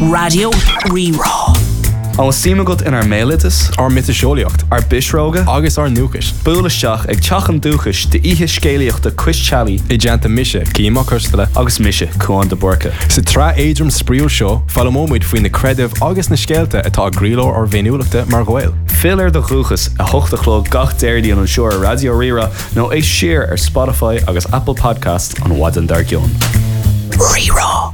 Radio Rerá. An símagat in ar mélitas, ar mitiseolaíocht, ar bisróga, agus ar nuachis. Búlaisteach ag teachan dúchas de ihe scéalaíocht de Chris Challey I deanta mise, címa custala. agus mise Cuan de Borca. Sa tra éidrim spríú seo, fallamóid faoin na credibh agus na scéalta atá gríló ar bhéniúlachta mar ghail. Filar de chuchas a hochtachló gach déirdí an seoir Radio Rira nó é siar ar Spotify agus Apple Podcast an Wadan Dargion. Rerá.